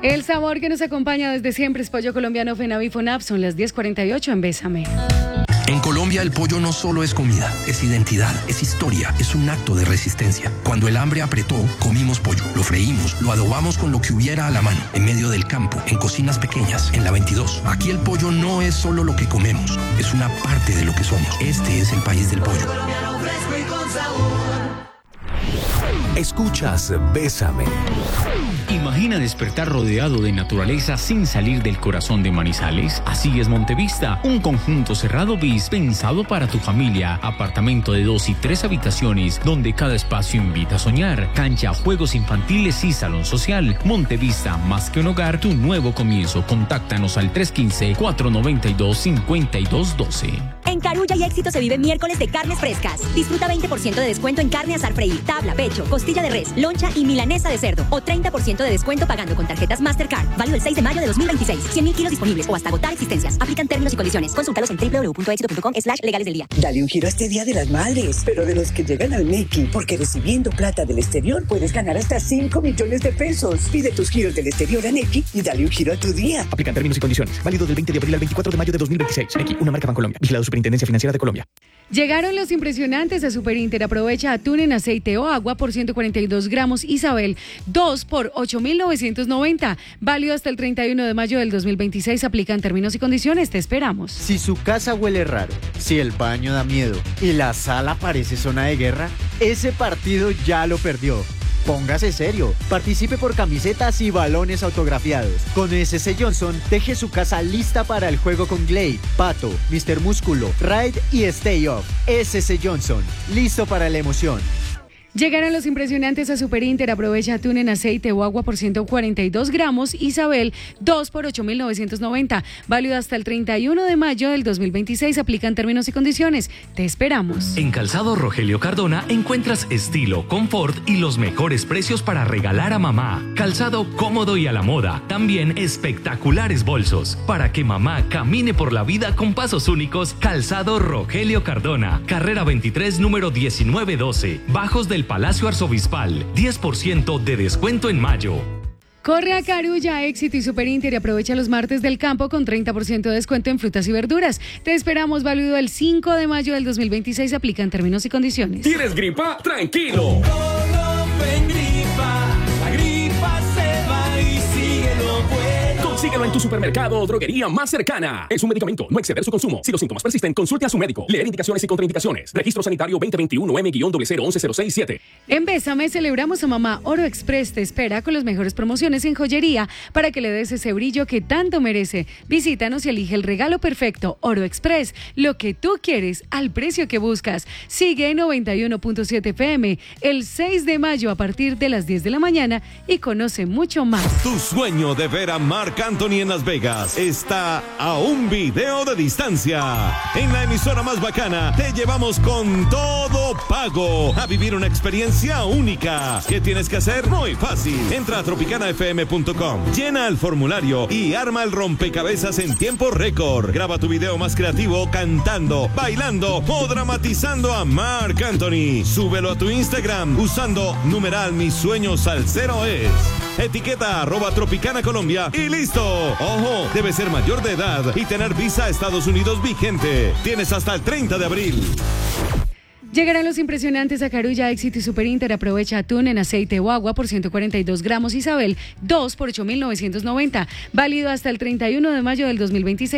El sabor que nos acompaña desde siempre es pollo colombiano Fenavi Fonab. Son las 10:48 en Bésame. En Colombia el pollo no solo es comida, es identidad, es historia, es un acto de resistencia. Cuando el hambre apretó, comimos pollo, lo freímos, lo adobamos con lo que hubiera a la mano, en medio del campo, en cocinas pequeñas, en la 22. Aquí el pollo no es solo lo que comemos, es una parte de lo que somos. Este es el país del pollo. Escuchas Bésame. Imagina despertar rodeado de naturaleza sin salir del corazón de Manizales. Así es Montevista, un conjunto cerrado bis pensado para tu familia. Apartamento de 2 y 3 habitaciones, donde cada espacio invita a soñar. Cancha, juegos infantiles y salón social. Montevista, más que un hogar, tu nuevo comienzo. Contáctanos al 315-492-5212. En Carulla y Éxito se vive miércoles de carnes frescas. Disfruta 20% de descuento en carne asar freír, tabla, pecho, costilla de res, loncha y milanesa de cerdo. O 30% de descuento pagando con tarjetas Mastercard. Válido el 6 de mayo de 2026. 100.000 kilos disponibles o hasta agotar existencias. Aplican términos y condiciones. Consúltalos en www.exito.com/legales del día. Dale un giro a este Día de las Madres, pero de los que llegan al Nequi, porque recibiendo plata del exterior puedes ganar hasta 5 millones de pesos. Pide tus giros del exterior a Nequi y dale un giro a tu día. Aplican términos y condiciones. Válido del 20 de abril al 24 de mayo de 2026. Nequi, una marca Bancolombia. Vigilado Superintendencia Financiera de Colombia. Llegaron los impresionantes a Superinter. Aprovecha atún en aceite o agua por 142 gramos Isabel, 2 por 8.990. Válido hasta el 31 de mayo del 2026. Aplican términos y condiciones. Te esperamos. Si su casa huele raro, si el baño da miedo y la sala parece zona de guerra, ese partido ya lo perdió. Póngase serio, participe por camisetas y balones autografiados. Con SS Johnson, deje su casa lista para el juego con Glade, Pato, Mr. Músculo, Ride y Stay Off. SS Johnson, listo para la emoción. Llegaron los impresionantes a Superinter. Aprovecha atún en aceite o agua por 142 gramos Isabel, 2 por 8.990. Válido hasta el 31 de mayo del 2026. Aplican términos y condiciones. Te esperamos. En Calzado Rogelio Cardona encuentras estilo, confort y los mejores precios para regalar a mamá. Calzado cómodo y a la moda. También espectaculares bolsos. Para que mamá camine por la vida con pasos únicos. Calzado Rogelio Cardona. Carrera 23, número 1912. Bajos del Palacio Arzobispal, 10% de descuento en mayo. Corre a Carulla, Éxito y Superinter y aprovecha los martes del campo con 30% de descuento en frutas y verduras. Te esperamos, válido el 5 de mayo del 2026. Aplican términos y condiciones. ¿Tienes gripa? Tranquilo. La gripa se va y sigue lo bueno. Consíguelo en tu supermercado o droguería más cercana. Es un medicamento, no exceder su consumo. Si los síntomas persisten, consulte a su médico. Leer indicaciones y contraindicaciones. Registro Sanitario 2021 M-0110667. En Bésame celebramos a mamá. Oro Express te espera con las mejores promociones en joyería para que le des ese brillo que tanto merece. Visítanos y elige el regalo perfecto. Oro Express, lo que tú quieres al precio que buscas. Sigue en 91.7 FM el 6 de mayo a partir de las 10 de la mañana y conoce mucho más. Tu sueño de ver a Marc Anthony en Las Vegas está a un video de distancia. En la emisora más bacana te llevamos con todo pago a vivir una experiencia única. ¿Qué tienes que hacer? Muy fácil. Entra a tropicanafm.com, llena el formulario y arma el rompecabezas en tiempo récord. Graba tu video más creativo cantando, bailando o dramatizando a Marc Anthony. Súbelo a tu Instagram usando numeral Mi Sueño Salsero es. Etiqueta @Tropicana Colombia y listo. Ojo, debe ser mayor de edad y tener visa a Estados Unidos vigente. Tienes hasta el 30 de abril. Llegarán los impresionantes a Carulla, Éxito y Superinter. Aprovecha atún en aceite o agua por 142 gramos Isabel, 2 por 8.990. Válido hasta el 31 de mayo del 2026.